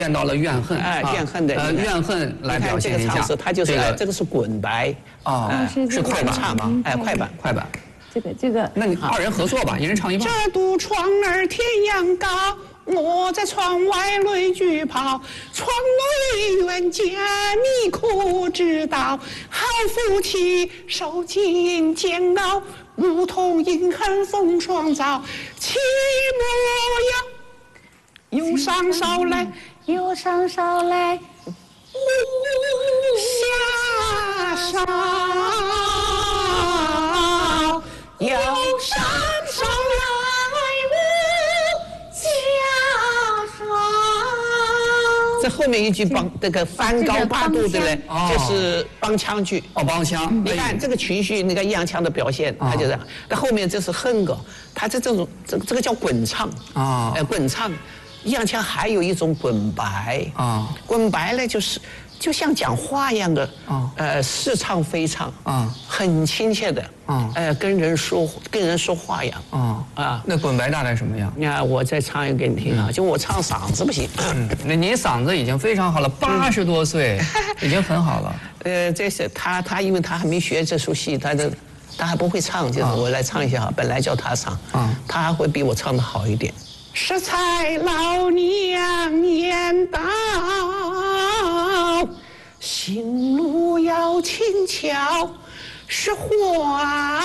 见到了怨恨， 怨恨的怨恨来表现一下。 这个唱词，它就是这个是滚白是快板吗？快板。 这个， 那你二人合作吧，一人唱一半。 这堵窗儿天阳高，我在窗外泪俱抛。窗内冤家你可知道？好夫妻受尽煎熬，如同阴恨风霜遭。切莫要忧伤捎来， 忧伤捎来， 下梢。忧伤捎来无下梢。这后面一句这个翻高八度的呢，就是帮腔句。 帮腔。 你看这个情绪，那个抑扬腔的表现，它就这样。那后面这是哼歌，它这种这个叫滚唱滚唱。抑扬腔还有一种滚白滚白呢就像讲话一样的似唱非唱很亲切的跟人说话一样那滚白大概什么样？ 你看我再唱一个给你听就我唱嗓子不行， 那您嗓子已经非常好了，80多岁已经很好了。 这是他因为他还没学这出戏，他还不会唱，就是我来唱一下本来叫他唱他还会比我唱的好一点。食材老娘念道，行路要轻巧，是花